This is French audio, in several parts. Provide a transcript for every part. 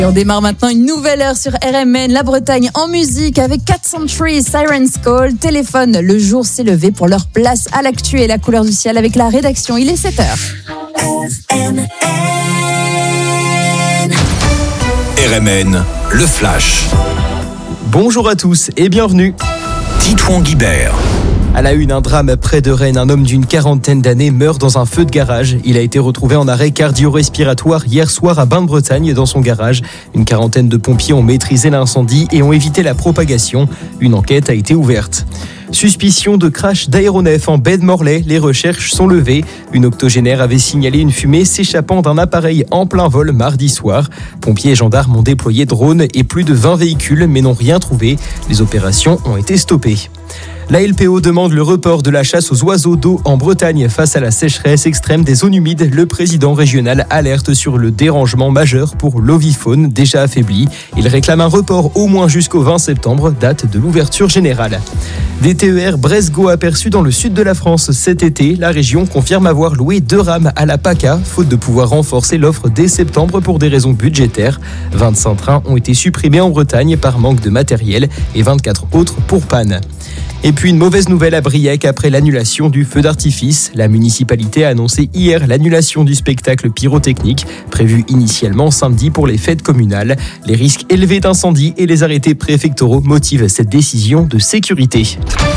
Et on démarre maintenant une nouvelle heure sur RMN, la Bretagne en musique avec 4 Centuries, Siren's Call, Téléphone. Le jour s'est levé pour leur place à l'actu et la couleur du ciel avec la rédaction. Il est 7h. RMN, le Flash. Bonjour à tous et bienvenue. Titouan Guibert. À la une, un drame près de Rennes. Un homme d'une quarantaine d'années meurt dans un feu de garage. Il a été retrouvé en arrêt cardio-respiratoire hier soir à Bain-de-Bretagne dans son garage. Une quarantaine de pompiers ont maîtrisé l'incendie et ont évité la propagation. Une enquête a été ouverte. Suspicion de crash d'aéronef en baie de Morlaix, les recherches sont levées. Une octogénaire avait signalé une fumée s'échappant d'un appareil en plein vol mardi soir. Pompiers et gendarmes ont déployé drones et plus de 20 véhicules mais n'ont rien trouvé. Les opérations ont été stoppées. La LPO demande le report de la chasse aux oiseaux d'eau en Bretagne face à la sécheresse extrême des zones humides. Le président régional alerte sur le dérangement majeur pour l'ovifaune déjà affaiblie. Il réclame un report au moins jusqu'au 20 septembre, date de l'ouverture générale. Des TER Brest-Go aperçus dans le sud de la France cet été. La région confirme avoir loué 2 rames à la PACA, faute de pouvoir renforcer l'offre dès septembre pour des raisons budgétaires. 25 trains ont été supprimés en Bretagne par manque de matériel et 24 autres pour panne. Et puis une mauvaise nouvelle à Briec après l'annulation du feu d'artifice. La municipalité a annoncé hier l'annulation du spectacle pyrotechnique, prévu initialement samedi pour les fêtes communales. Les risques élevés d'incendie et les arrêtés préfectoraux motivent cette décision de sécurité.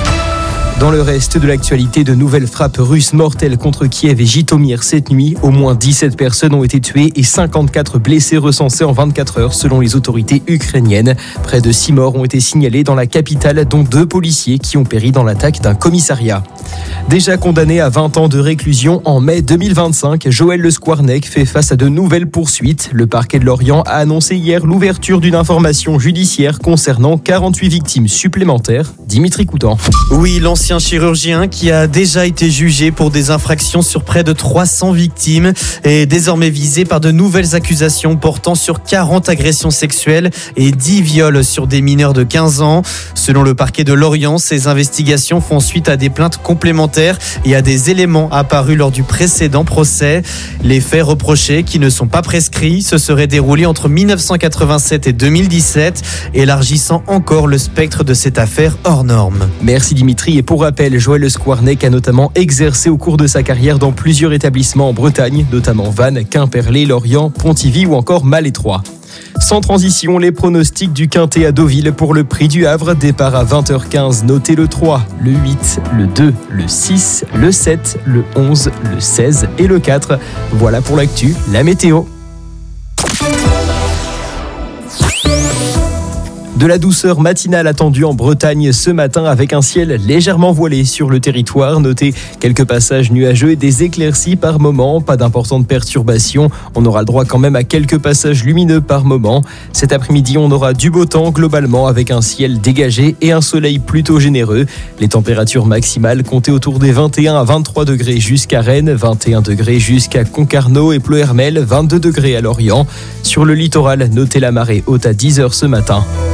Dans le reste de l'actualité, de nouvelles frappes russes mortelles contre Kiev et Jytomyr cette nuit. Au moins 17 personnes ont été tuées et 54 blessés recensés en 24 heures selon les autorités ukrainiennes. Près de 6 morts ont été signalés dans la capitale, dont 2 policiers qui ont péri dans l'attaque d'un commissariat. Déjà condamné à 20 ans de réclusion en mai 2025, Joël Le Squarnec fait face à de nouvelles poursuites. Le parquet de Lorient a annoncé hier l'ouverture d'une information judiciaire concernant 48 victimes supplémentaires. Dimitri Coutan. Oui, l'ancien chirurgien qui a déjà été jugé pour des infractions sur près de 300 victimes est désormais visé par de nouvelles accusations portant sur 40 agressions sexuelles et 10 viols sur des mineurs de 15 ans. Selon le parquet de Lorient, ces investigations font suite à des plaintes complémentaires et à des éléments apparus lors du précédent procès. Les faits reprochés, qui ne sont pas prescrits, se seraient déroulés entre 1987 et 2017, élargissant encore le spectre de cette affaire hors norme. Merci Dimitri. Et pour rappel, Joël Le Squarnec a notamment exercé au cours de sa carrière dans plusieurs établissements en Bretagne, notamment Vannes, Quimperlé, Lorient, Pontivy ou encore Malétroit. Sans transition, les pronostics du Quintet à Deauville pour le Prix du Havre. Départ à 20h15, notez le 3, le 8, le 2, le 6, le 7, le 11, le 16 et le 4. Voilà pour l'actu, la météo. De la douceur matinale attendue en Bretagne ce matin avec un ciel légèrement voilé sur le territoire. Notez quelques passages nuageux et des éclaircies par moment. Pas d'importantes perturbations. On aura le droit quand même à quelques passages lumineux par moment. Cet après-midi, on aura du beau temps globalement avec un ciel dégagé et un soleil plutôt généreux. Les températures maximales comptées autour des 21 à 23 degrés jusqu'à Rennes, 21 degrés jusqu'à Concarneau et Pleuhermel, 22 degrés à Lorient. Sur le littoral, notez la marée haute à 10h ce matin.